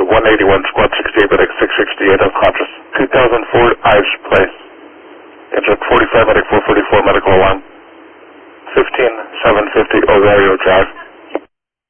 181, squad 68, medic 668, unconscious. 2004 Ives Place. Engine 45, medic 444, medical alarm. 15750 Ovario Drive.